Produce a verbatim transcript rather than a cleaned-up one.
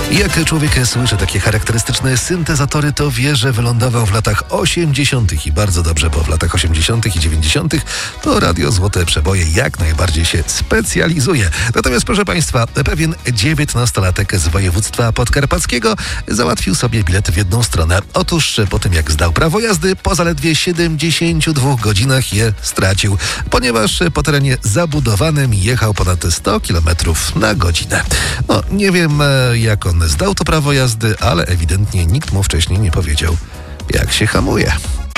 Jak człowiek słyszy takie charakterystyczne syntezatory, to wie, że wylądował w latach osiemdziesiątych i bardzo dobrze, bo w latach osiemdziesiątych i dziewięćdziesiątych to Radio Złote Przeboje jak najbardziej się specjalizuje. Natomiast proszę Państwa, pewien dziewiętnastolatek z województwa podkarpackiego załatwił sobie bilet w jedną stronę. Otóż po tym jak zdał prawo jazdy, po zaledwie siedemdziesięciu dwóch godzinach je stracił, ponieważ po terenie zabudowanym jechał ponad sto kilometrów na godzinę. No, nie wiem jak on zdał to prawo jazdy, ale ewidentnie nikt mu wcześniej nie powiedział, jak się hamuje.